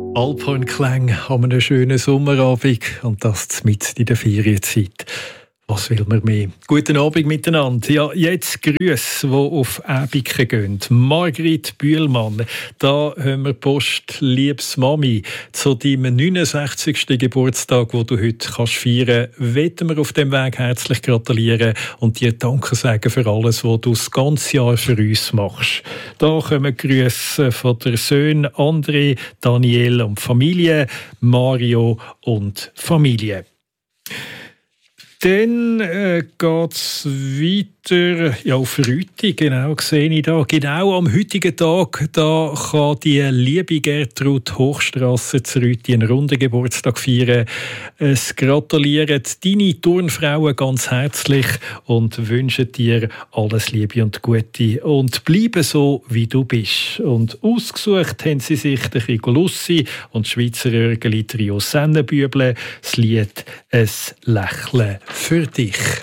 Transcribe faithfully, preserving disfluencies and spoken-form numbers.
Alphornklang an einem schönen Sommerabend und das mitten in der Ferienzeit. Was will man mehr? Guten Abend miteinander. Ja, jetzt Grüße, die auf Äbiken gehen. Margrit Bühlmann, da haben wir Post, liebes Mami, zu deinem neunundsechzigsten Geburtstag, den du heute kannst feiern kannst, wollen wir auf dem Weg herzlich gratulieren und dir Danke sagen für alles, was du das ganze Jahr für uns machst. Da kommen Grüße von der Söhne André, Daniel und Familie, Mario und Familie. Dann äh, geht es weiter ja, auf Rüti, genau, sehe ich da. Genau am heutigen Tag da kann die liebe Gertrud Hochstrasser zu Rüti einen runden Geburtstag feiern. Es gratulieren deine Turnfrauen ganz herzlich und wünschen dir alles Liebe und Gute. Und bleibe so, wie du bist. Und ausgesucht haben sie sich der Lussi und das Schweizer Örgeli Trio Sennenbüble das Lied «Es Lächle für dich».